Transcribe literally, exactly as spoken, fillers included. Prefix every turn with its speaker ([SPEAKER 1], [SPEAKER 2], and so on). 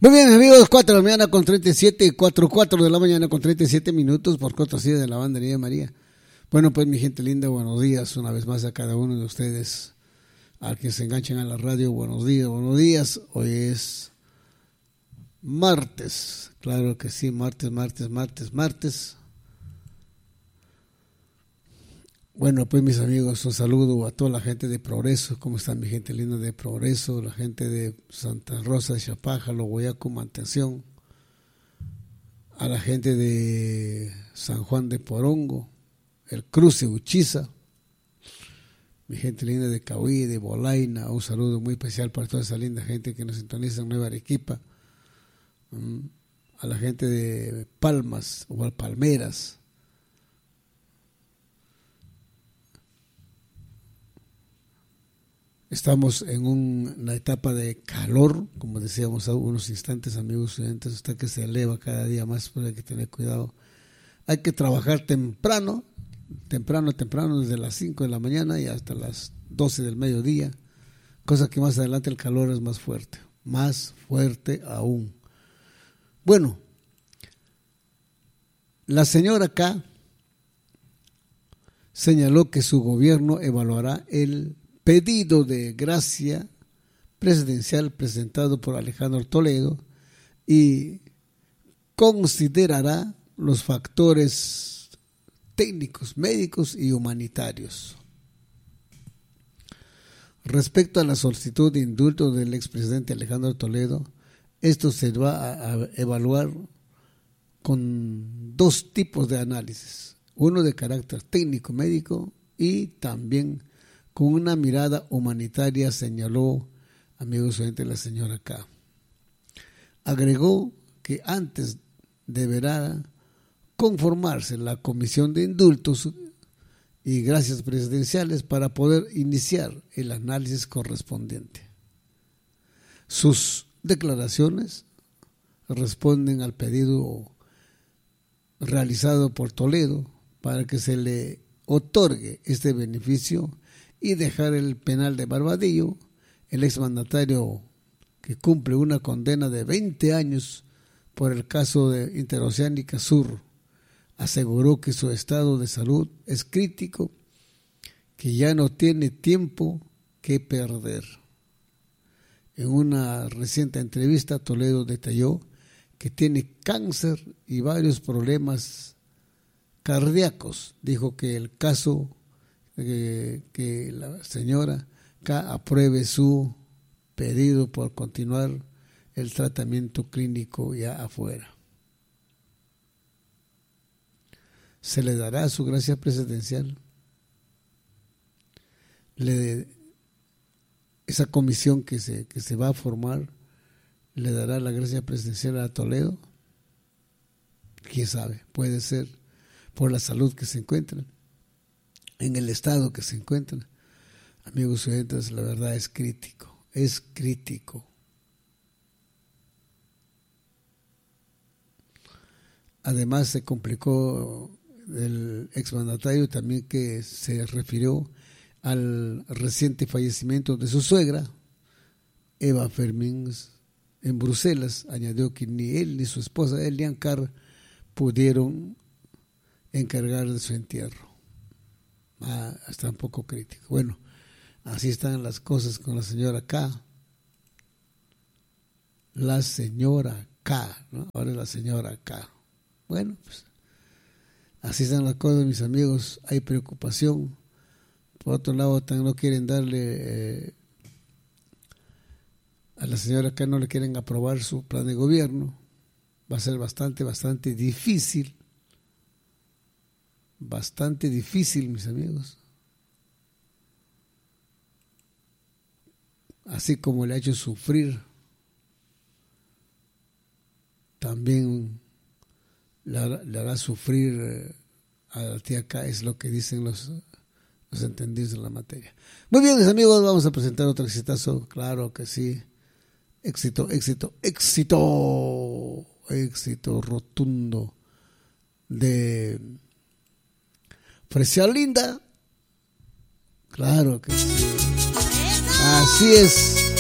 [SPEAKER 1] Muy bien, amigos, cuatro de la mañana con treinta y siete, cuatro, cuatro de la mañana con treinta y siete minutos por cortesía de la bandería María. Bueno, pues mi gente linda, buenos días una vez más a cada uno de ustedes, a que se enganchen a la radio, buenos días, buenos días. Hoy es martes, claro que sí, martes, martes, martes, martes. Bueno, pues mis amigos, un saludo a toda la gente de Progreso. ¿Cómo están mi gente linda de Progreso? La gente de Santa Rosa de Chapájalo, Guayaco, Mantención. A la gente de San Juan de Porongo, El Cruce, Uchiza. Mi gente linda de Cahuí, de Bolaina. Un saludo muy especial para toda esa linda gente que nos sintoniza en Nueva Arequipa. A la gente de Palmas o Palmeras. Estamos en un, una etapa de calor, como decíamos hace unos instantes, amigos estudiantes, hasta que se eleva cada día más, pero hay que tener cuidado. Hay que trabajar temprano, temprano, temprano, desde las cinco de la mañana y hasta las doce del mediodía, cosa que más adelante el calor es más fuerte, más fuerte aún. Bueno, la señora K señaló que su gobierno evaluará el pedido de gracia presidencial presentado por Alejandro Toledo y considerará los factores técnicos, médicos y humanitarios. Respecto a la solicitud de indulto del expresidente Alejandro Toledo, esto se va a evaluar con dos tipos de análisis, uno de carácter técnico, médico y también con una mirada humanitaria, señaló, amigos oyentes, la señora K. Agregó que antes deberá conformarse la comisión de indultos y gracias presidenciales para poder iniciar el análisis correspondiente. Sus declaraciones responden al pedido realizado por Toledo para que se le otorgue este beneficio y dejar el penal de Barbadillo. El exmandatario, que cumple una condena de veinte años por el caso de Interoceánica Sur, aseguró que su estado de salud es crítico, que ya no tiene tiempo que perder. En una reciente entrevista, Toledo detalló que tiene cáncer y varios problemas cardíacos. Dijo que el caso Que, que la señora K apruebe su pedido por continuar el tratamiento clínico ya afuera. Se le dará su gracia presidencial. Le, esa comisión que se, que se va a formar le dará la gracia presidencial a Toledo. Quién sabe, puede ser por la salud que se encuentra, en el estado que se encuentran. Amigos oyentes, la verdad es crítico, es crítico. Además se complicó el exmandatario también, que se refirió al reciente fallecimiento de su suegra, Eva Fermín, en Bruselas. Añadió que ni él ni su esposa, Elian Carr, pudieron encargar de su entierro. Ah, está un poco crítico. Bueno, así están las cosas con la señora K. La señora K, ¿no? Ahora es la señora K. Bueno, pues así están las cosas, mis amigos. Hay preocupación. Por otro lado, también no quieren darle eh, a la señora K, no le quieren aprobar su plan de gobierno. Va a ser bastante, bastante difícil. Bastante difícil, mis amigos. Así como le ha hecho sufrir, también le, le hará sufrir a la tía K, es lo que dicen los, los entendidos en la materia. Muy bien, mis amigos, vamos a presentar otro exitazo, claro que sí. Éxito, éxito, éxito, éxito rotundo de Fresia Linda, claro que sí. Así es.